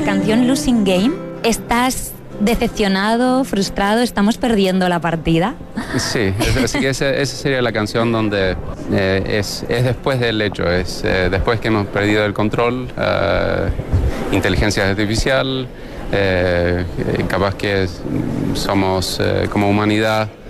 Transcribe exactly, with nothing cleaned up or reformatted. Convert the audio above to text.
canción Losing Game. ¿Estás decepcionado, frustrado? ¿Estamos perdiendo la partida? Sí, así que esa, esa sería la canción donde eh, es, es después del hecho, es eh, después que hemos perdido el control, eh, inteligencia artificial, eh, capaz que somos eh, como humanidad